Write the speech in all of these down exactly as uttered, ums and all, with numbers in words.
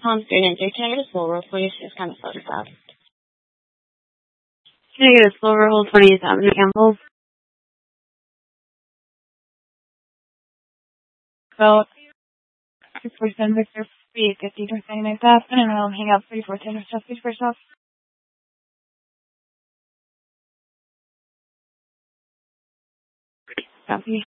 Palm student, can I get a slow roll, please? It's kind of slow to stop. Can I get a slow roll, twentieth Avenue, Campbell? So, six percent Victor, three fifty percent next up, and then I'll hang up thirty-four ten or just first off. Copy.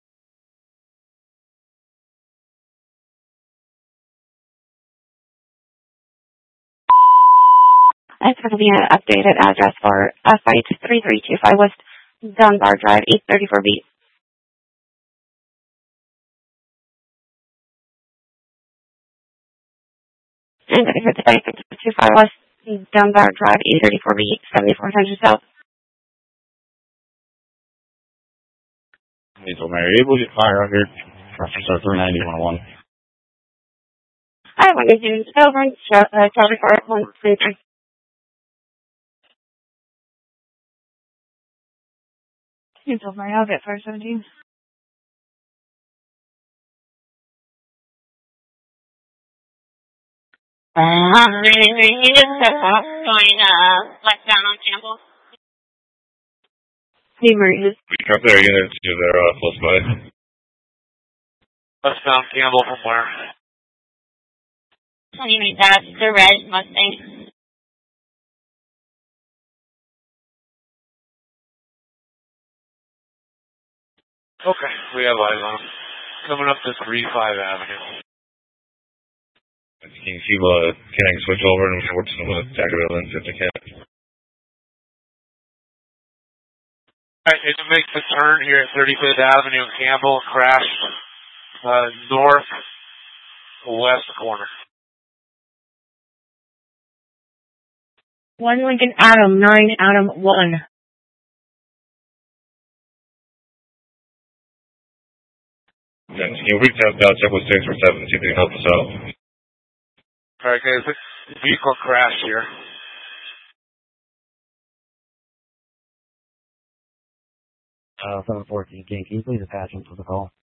That's going to be an updated address for uh, site three three two five West Dunbar Drive, eight thirty-four B. And if it's site three three two five West Dunbar Drive, eight thirty-four B, seventy-four hundred South. Diesel Mary, able to get fire under reference three ninety one oh one. I want to do over and Charlie for one three three. Diesel Mary, I'll get fire seventeen. Uh, you just set off going uh, westbound on Campbell. Hey, Marie. Up there, units to their uh, close by. Westbound Campbell from where? What do you mean? That's the red Mustang. Okay, we have eyes on him. Coming up this Reeve-five Avenue. Can you see uh, can I switch over and work some of the attack villains if they can? Alright, it makes the turn here at thirty-fifth Avenue in Campbell and crashed uh, north west corner. One Lincoln Adam, nine Adam, one. Then can you reach out now, check with six or seven, see if they can help us out? Alright guys, the vehicle crashed here. Uh, seven fourteen, can you please attach him to the call?